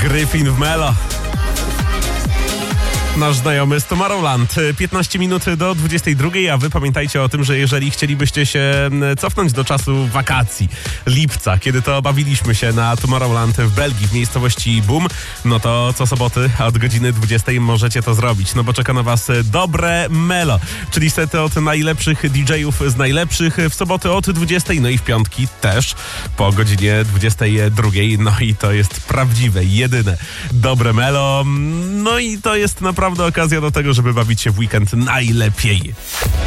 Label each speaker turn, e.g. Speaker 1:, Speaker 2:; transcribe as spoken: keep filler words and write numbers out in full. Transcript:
Speaker 1: Gryfin w Melo. Nasz znajomy z Tomorrowland. piętnaście minut do dwudziestej drugiej, a wy pamiętajcie o tym, że jeżeli chcielibyście się cofnąć do czasu wakacji, lipca, kiedy to bawiliśmy się na Tomorrowland w Belgii, w miejscowości Boom, no to co soboty od godziny dwudziestej możecie to zrobić, no bo czeka na was dobre Melo, czyli sety od najlepszych didżejów z najlepszych w soboty od dwudziestej, no i w piątki też po godzinie dwudziestej drugiej, no i to jest prawdziwe, jedyne dobre Melo, no i to jest naprawdę okazja do tego, żeby bawić się w weekend najlepiej.